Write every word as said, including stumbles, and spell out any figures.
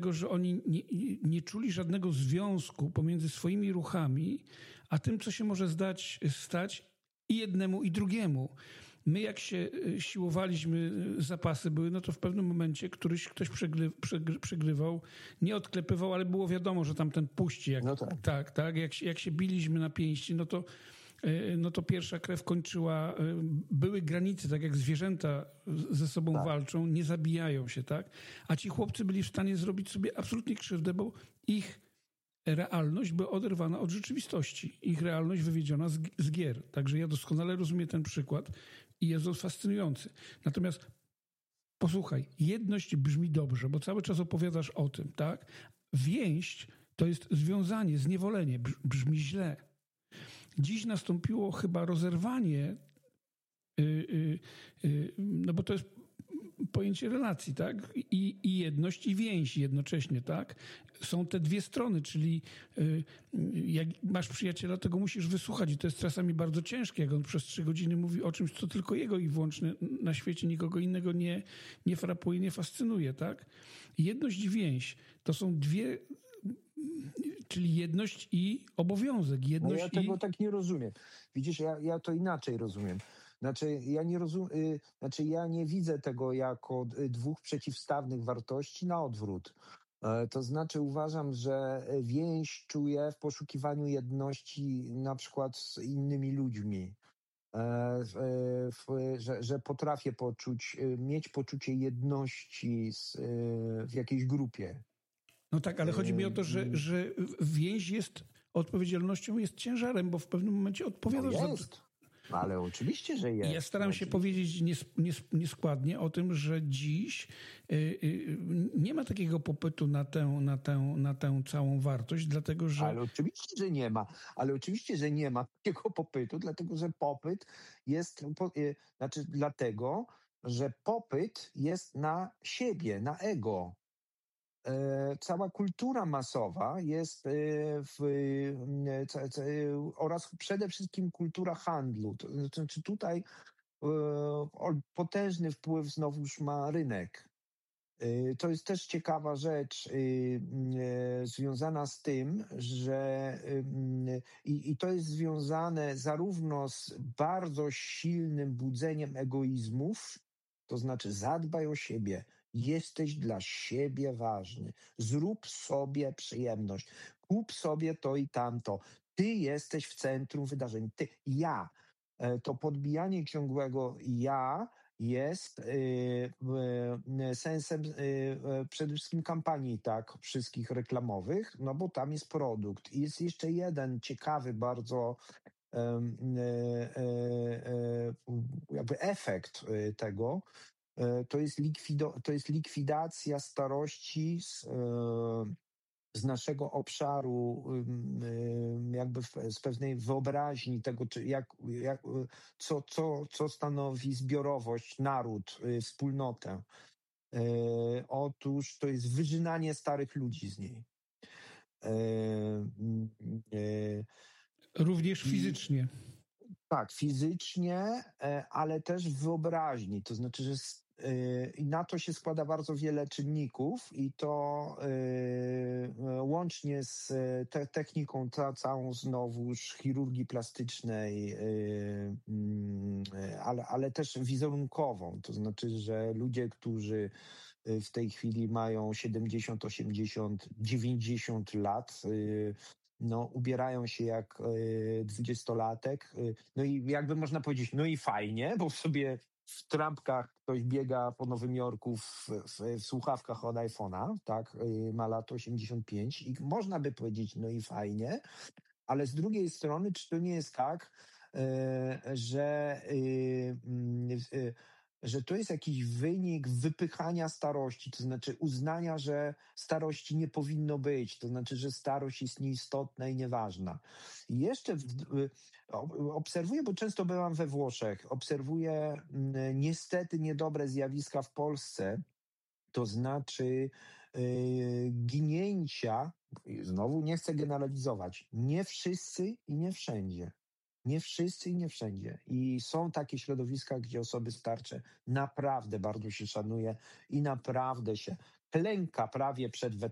dlatego że oni nie, nie czuli żadnego związku pomiędzy swoimi ruchami, a tym, co się może zdać, stać i jednemu, i drugiemu. My jak się siłowaliśmy, zapasy były, no to w pewnym momencie któryś, ktoś przegry, przegry, przegrywał, nie odklepywał, ale było wiadomo, że tamten puści. Jak, no tak. tak, tak. Jak, jak się biliśmy na pięści, no to no to pierwsza krew kończyła, były granice, tak jak zwierzęta ze sobą tak. walczą, nie zabijają się, tak? A ci chłopcy byli w stanie zrobić sobie absolutnie krzywdę, bo ich realność była oderwana od rzeczywistości. Ich realność wywiedziona z, z gier. Także ja doskonale rozumiem ten przykład i jest on fascynujący. Natomiast posłuchaj, jedność brzmi dobrze, bo cały czas opowiadasz o tym, tak? Więź to jest związanie, zniewolenie, brzmi źle. Dziś nastąpiło chyba rozerwanie, yy, yy, yy, no bo to jest pojęcie relacji, tak? I, i jedność, i więź jednocześnie, tak? Są te dwie strony, czyli yy, jak masz przyjaciela, to go musisz wysłuchać i to jest czasami bardzo ciężkie, jak on przez trzy godziny mówi o czymś, co tylko jego i wyłącznie na świecie nikogo innego nie, nie frapuje, nie fascynuje, tak? Jedność i więź to są dwie... Czyli jedność i obowiązek. Jedność no ja tego i... tak nie rozumiem. Widzisz, ja, ja to inaczej rozumiem. Znaczy ja, nie rozum, y, znaczy, ja nie widzę tego jako dwóch przeciwstawnych wartości, na odwrót. E, to znaczy uważam, że więź czuję w poszukiwaniu jedności na przykład z innymi ludźmi. E, e, w, że, że potrafię poczuć, mieć poczucie jedności z, e, w jakiejś grupie. No tak, ale chodzi mi o to, że, że więź jest odpowiedzialnością, jest ciężarem, bo w pewnym momencie odpowiadasz no jest. za... No ale oczywiście, że jest. Ja staram no się oczywiście. powiedzieć nies, nies, nieskładnie o tym, że dziś y, y, nie ma takiego popytu na tę, na, tę, na tę całą wartość, dlatego że... Ale oczywiście, że nie ma. Ale oczywiście, że nie ma takiego popytu, dlatego że popyt jest... Po, y, znaczy dlatego, że popyt jest na siebie, na ego. E, cała kultura masowa jest e, w, e, c, c, oraz przede wszystkim kultura handlu. To znaczy tutaj e, potężny wpływ znowuż ma rynek. E, to jest też ciekawa rzecz e, e, związana z tym, że e, i, i to jest związane zarówno z bardzo silnym budzeniem egoizmów, to znaczy zadbaj o siebie, jesteś dla siebie ważny, zrób sobie przyjemność, kup sobie to i tamto, ty jesteś w centrum wydarzeń, ty, ja. To podbijanie ciągłego ja jest y, y, sensem y, y, przede wszystkim kampanii tak wszystkich reklamowych, no bo tam jest produkt. I jest jeszcze jeden ciekawy bardzo y, y, y, jakby efekt tego, to jest, likwido, to jest likwidacja starości z, z naszego obszaru, jakby z pewnej wyobraźni tego, czy jak, jak, co, co, co stanowi zbiorowość, naród, wspólnotę. Otóż to jest wyżynanie starych ludzi z niej. Również fizycznie. Tak, fizycznie, ale też w wyobraźni. To znaczy, że i na to się składa bardzo wiele czynników i to łącznie z te, techniką ta, całą znowuż chirurgii plastycznej, ale, ale też wizerunkową. To znaczy, że ludzie, którzy w tej chwili mają siedemdziesiąt, osiemdziesiąt, dziewięćdziesiąt lat, no, ubierają się jak dwudziestolatek. No i jakby można powiedzieć, no i fajnie, bo sobie w trampkach ktoś biega po Nowym Jorku w, w, w słuchawkach od iPhone'a, tak, ma lat osiemdziesiąt pięć i można by powiedzieć, no i fajnie, ale z drugiej strony, czy to nie jest tak, że że to jest jakiś wynik wypychania starości, to znaczy uznania, że starości nie powinno być, to znaczy, że starość jest nieistotna i nieważna. I jeszcze w, obserwuję, bo często byłam we Włoszech, obserwuję niestety niedobre zjawiska w Polsce, to znaczy yy, ginięcia, znowu nie chcę generalizować, nie wszyscy i nie wszędzie. Nie wszyscy i nie wszędzie. I są takie środowiska, gdzie osoby starsze naprawdę bardzo się szanuje i naprawdę się klęka prawie przed